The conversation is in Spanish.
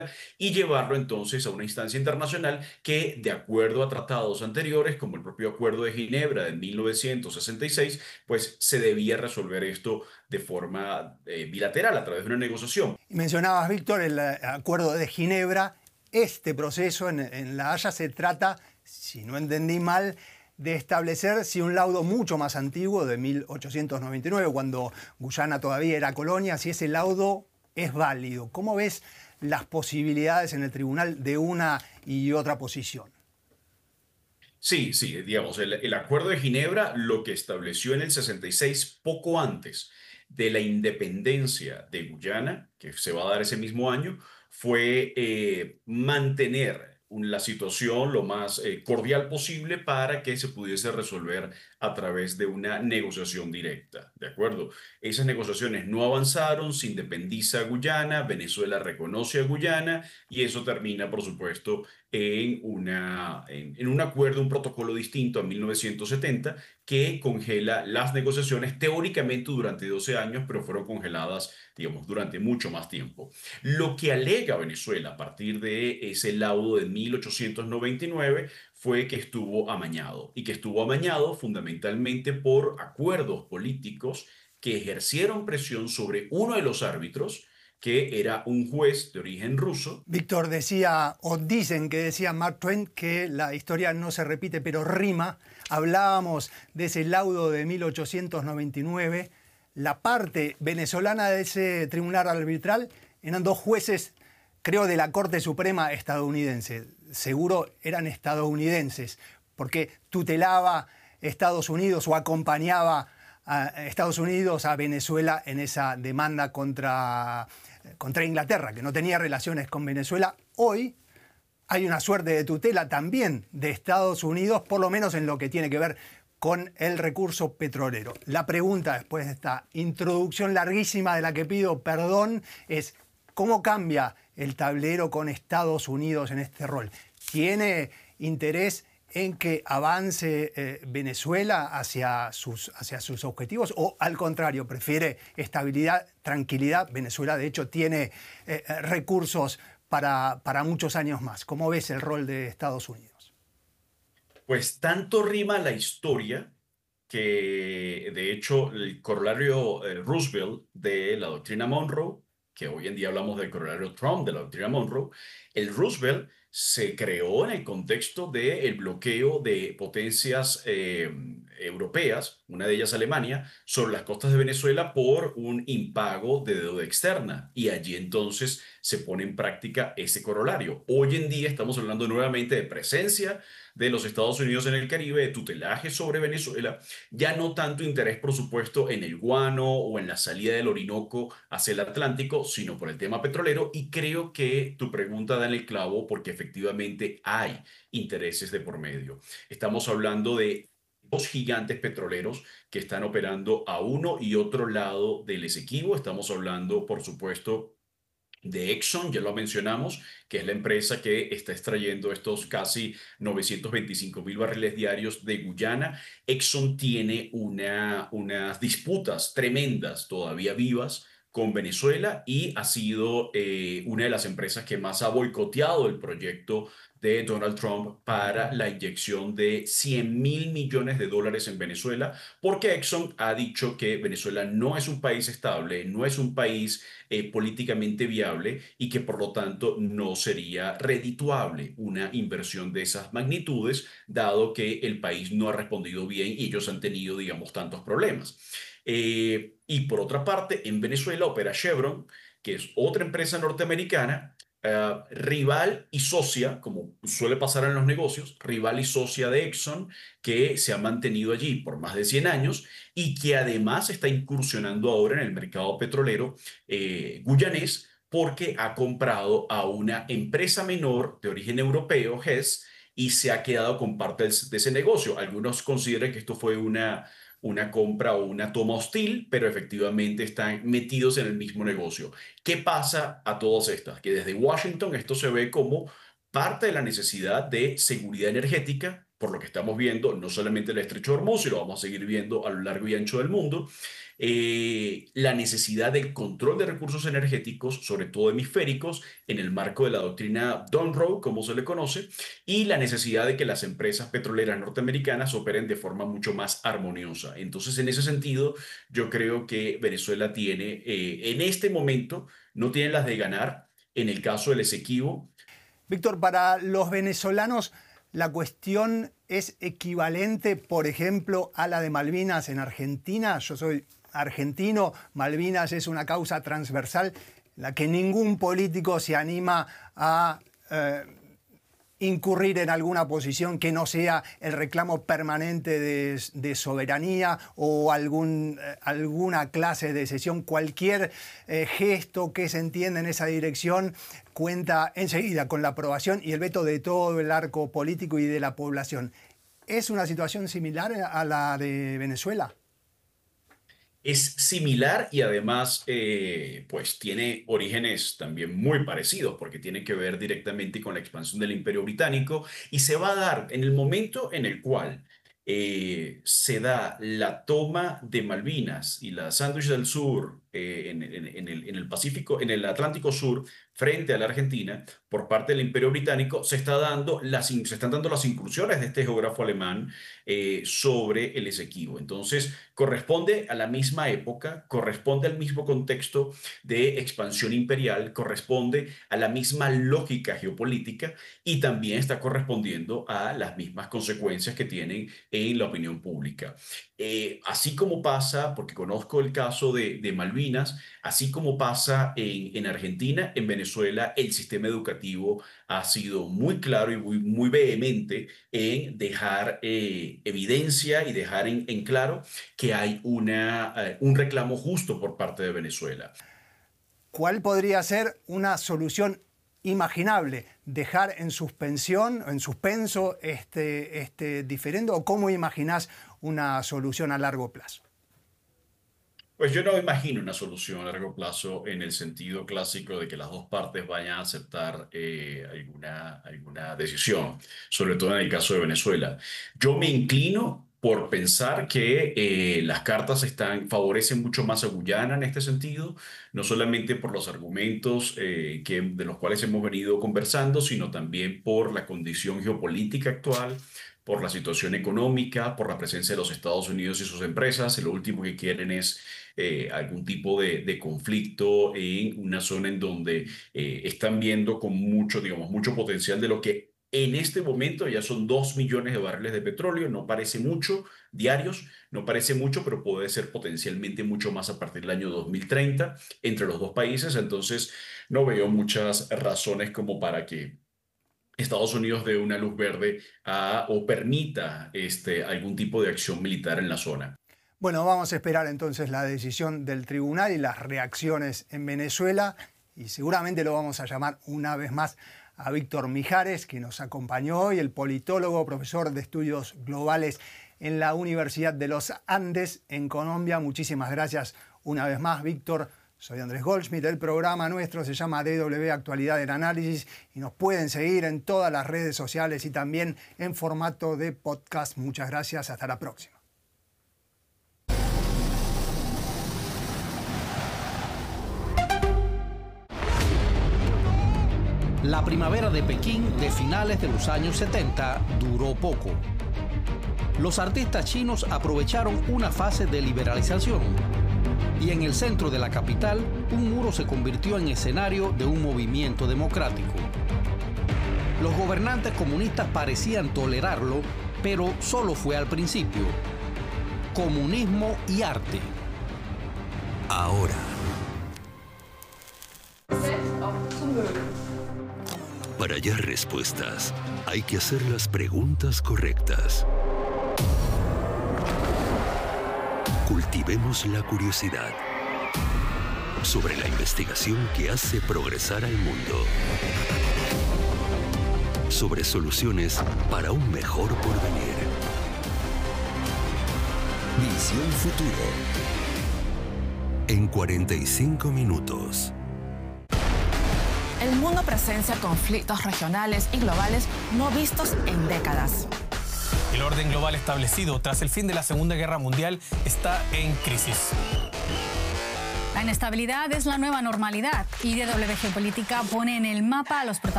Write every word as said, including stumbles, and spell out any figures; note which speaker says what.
Speaker 1: y llevarlo entonces a una instancia internacional que, de acuerdo a tratados anteriores, como el propio Acuerdo de Ginebra de mil novecientos sesenta y seis, pues se debía resolver esto de forma eh, bilateral, a través de una negociación.
Speaker 2: Y mencionabas, Víctor, el eh, Acuerdo de Ginebra. Este proceso en, en La Haya se trata, si no entendí mal, de establecer si un laudo mucho más antiguo, de mil ochocientos noventa y nueve, cuando Guyana todavía era colonia, si ese laudo es válido. ¿Cómo ves las posibilidades en el tribunal de una y otra posición?
Speaker 1: Sí, sí, digamos, el, el Acuerdo de Ginebra lo que estableció en el sesenta y seis, poco antes de la independencia de Guyana, que se va a dar ese mismo año, fue eh, mantener un- la situación lo más eh, cordial posible para que se pudiese resolver a través de una negociación directa, ¿de acuerdo? Esas negociaciones no avanzaron, se independiza Guyana, Venezuela reconoce a Guyana y eso termina, por supuesto, en, una, en, en un acuerdo, un protocolo distinto a mil novecientos setenta que congela las negociaciones teóricamente durante doce años, pero fueron congeladas, digamos, durante mucho más tiempo. Lo que alega Venezuela a partir de ese laudo de mil ochocientos noventa y nueve fue que estuvo amañado y que estuvo amañado fundamentalmente por acuerdos políticos que ejercieron presión sobre uno de los árbitros, que era un juez de origen ruso.
Speaker 2: Víctor decía, o dicen que decía Mark Twain, que la historia no se repite pero rima. Hablábamos de ese laudo de mil ochocientos noventa y nueve. La parte venezolana de ese tribunal arbitral eran dos jueces, creo, de la Corte Suprema estadounidense. Seguro eran estadounidenses, porque tutelaba Estados Unidos o acompañaba a Estados Unidos a Venezuela en esa demanda contra, contra Inglaterra, que no tenía relaciones con Venezuela. Hoy hay una suerte de tutela también de Estados Unidos, por lo menos en lo que tiene que ver con el recurso petrolero. La pregunta, después de esta introducción larguísima de la que pido perdón, es ¿cómo cambia el tablero con Estados Unidos en este rol? ¿Tiene interés en que avance eh, Venezuela hacia sus, hacia sus objetivos, o al contrario, prefiere estabilidad, tranquilidad? Venezuela, de hecho, tiene eh, recursos para, para muchos años más. ¿Cómo ves el rol de Estados Unidos?
Speaker 1: Pues tanto rima la historia que, de hecho, el corolario eh, Roosevelt de la doctrina Monroe, que hoy en día hablamos del corolario Trump de la doctrina Monroe, el Roosevelt se creó en el contexto del bloqueo de potencias eh, europeas, una de ellas Alemania, sobre las costas de Venezuela por un impago de deuda externa. Y allí entonces se pone en práctica ese corolario. Hoy en día estamos hablando nuevamente de presencia de los Estados Unidos en el Caribe, de tutelaje sobre Venezuela, ya no tanto interés, por supuesto, en el guano o en la salida del Orinoco hacia el Atlántico, sino por el tema petrolero. Y creo que tu pregunta da en el clavo porque efectivamente hay intereses de por medio. Estamos hablando de dos gigantes petroleros que están operando a uno y otro lado del Esequibo. Estamos hablando, por supuesto, de Exxon, ya lo mencionamos, que es la empresa que está extrayendo estos casi novecientos veinticinco mil barriles diarios de Guyana. Exxon tiene una, unas disputas tremendas todavía vivas con Venezuela y ha sido eh, una de las empresas que más ha boicoteado el proyecto de Donald Trump para la inyección de cien mil millones de dólares en Venezuela, porque Exxon ha dicho que Venezuela no es un país estable, no es un país eh, políticamente viable y que por lo tanto no sería redituable una inversión de esas magnitudes, dado que el país no ha respondido bien y ellos han tenido, digamos, tantos problemas. Eh, y por otra parte, en Venezuela opera Chevron, que es otra empresa norteamericana, eh, rival y socia, como suele pasar en los negocios, rival y socia de Exxon, que se ha mantenido allí por más de cien años y que además está incursionando ahora en el mercado petrolero eh, guyanés, porque ha comprado a una empresa menor de origen europeo, Hess, y se ha quedado con parte del- de ese negocio. Algunos consideran que esto fue una, una compra o una toma hostil, pero efectivamente están metidos en el mismo negocio. ¿Qué pasa a todas estas? Que desde Washington esto se ve como parte de la necesidad de seguridad energética por lo que estamos viendo, no solamente el estrecho de Hormuz, sino lo vamos a seguir viendo a lo largo y ancho del mundo, eh, la necesidad del control de recursos energéticos, sobre todo hemisféricos, en el marco de la doctrina Monroe, como se le conoce, y la necesidad de que las empresas petroleras norteamericanas operen de forma mucho más armoniosa. Entonces, en ese sentido, yo creo que Venezuela tiene, eh, en este momento, no tiene las de ganar. En el caso del Esequibo.
Speaker 2: Víctor, para los venezolanos, ¿la cuestión es equivalente, por ejemplo, a la de Malvinas en Argentina? Yo soy argentino, Malvinas es una causa transversal en la que ningún político se anima a eh, incurrir en alguna posición que no sea el reclamo permanente de, de soberanía o algún, eh, alguna clase de cesión. Cualquier eh, gesto que se entienda en esa dirección cuenta enseguida con la aprobación y el veto de todo el arco político y de la población. ¿Es una situación similar a la de Venezuela?
Speaker 1: Es similar y además eh, pues tiene orígenes también muy parecidos porque tiene que ver directamente con la expansión del Imperio Británico y se va a dar en el momento en el cual eh, se da la toma de Malvinas y la Sándwich del Sur eh, en, en- en el, en el Pacífico, en el Atlántico Sur frente a la Argentina por parte del Imperio Británico, se está dando las, in- se están dando las incursiones de este geógrafo alemán eh, sobre el Esequibo. Entonces, corresponde a la misma época, corresponde al mismo contexto de expansión imperial, corresponde a la misma lógica geopolítica y también está correspondiendo a las mismas consecuencias que tienen en la opinión pública. Eh, así como pasa, porque conozco el caso de, de Malvinas, así como pasa en, en Argentina, en Venezuela, el sistema educativo ha sido muy claro y muy, muy vehemente en dejar eh, evidencia y dejar en, en claro que hay una, eh, un reclamo justo por parte de Venezuela.
Speaker 2: ¿Cuál podría ser una solución imaginable? ¿Dejar en suspensión, en suspenso este, este diferendo? ¿O cómo imaginás una solución a largo plazo?
Speaker 1: Pues yo no imagino una solución a largo plazo en el sentido clásico de que las dos partes vayan a aceptar eh, alguna, alguna decisión, sobre todo en el caso de Venezuela. Yo me inclino por pensar que eh, las cartas están, favorecen mucho más a Guyana en este sentido, no solamente por los argumentos eh, que, de los cuales hemos venido conversando, sino también por la condición geopolítica actual, por la situación económica, por la presencia de los Estados Unidos y sus empresas. Y lo último que quieren es eh, algún tipo de, de conflicto en una zona en donde eh, están viendo con mucho, digamos, mucho potencial de lo que en este momento ya son dos millones de barriles de petróleo. No parece mucho diarios, no parece mucho, pero puede ser potencialmente mucho más a partir del año dos mil treinta entre los dos países. Entonces, no veo muchas razones como para que Estados Unidos dé una luz verde a, o permita este, algún tipo de acción militar en la zona.
Speaker 2: Bueno, vamos a esperar entonces la decisión del tribunal y las reacciones en Venezuela y seguramente lo vamos a llamar una vez más a Víctor Mijares, que nos acompañó hoy, el politólogo, profesor de estudios globales en la Universidad de los Andes en Colombia. Muchísimas gracias una vez más, Víctor. Soy Andrés Goldschmidt, el programa nuestro se llama D W Actualidad en Análisis y nos pueden seguir en todas las redes sociales y también en formato de podcast. Muchas gracias, hasta la próxima.
Speaker 3: La primavera de Pekín de finales de los años setenta duró poco. Los artistas chinos aprovecharon una fase de liberalización y en el centro de la capital un muro se convirtió en escenario de un movimiento democrático. Los gobernantes comunistas parecían tolerarlo, pero solo fue al principio. Comunismo y arte.
Speaker 4: Ahora. Para hallar respuestas, hay que hacer las preguntas correctas. Cultivemos la curiosidad sobre la investigación que hace progresar al mundo. Sobre soluciones para un mejor porvenir. Visión Futuro. En cuarenta y cinco minutos.
Speaker 5: El mundo presencia conflictos regionales y globales no vistos en décadas.
Speaker 6: El orden global establecido tras el fin de la Segunda Guerra Mundial está en crisis.
Speaker 7: La inestabilidad es la nueva normalidad y D W Geopolítica pone en el mapa a los protagonistas